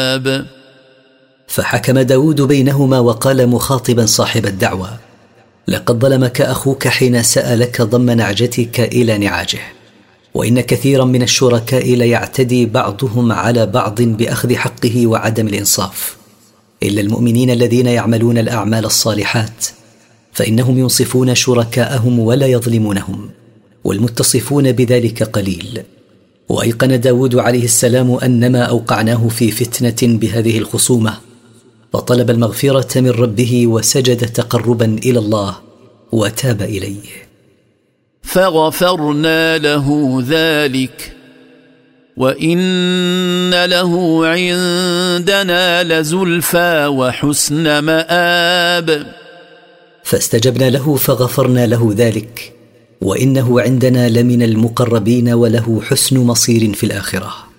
فحكم داود بينهما وقال مخاطبا صاحب الدعوة: لقد ظلمك أخوك حين سألك ضم نعجتك إلى نعاجه، وإن كثيرا من الشركاء ليعتدي بعضهم على بعض بأخذ حقه وعدم الإنصاف، إلا المؤمنين الذين يعملون الأعمال الصالحات فإنهم ينصفون شركاءهم ولا يظلمونهم، والمتصفون بذلك قليل. وأيقن داود عليه السلام أنما أوقعناه في فتنة بهذه الخصومة، فطلب المغفرة من ربه وسجد تقربا إلى الله وتاب إليه، فغفرنا له ذلك وإن له عندنا لزلفى وحسن مآب. فاستجبنا له فغفرنا له ذلك، وإنه عندنا لمن المقربين وله حسن مصير في الآخرة.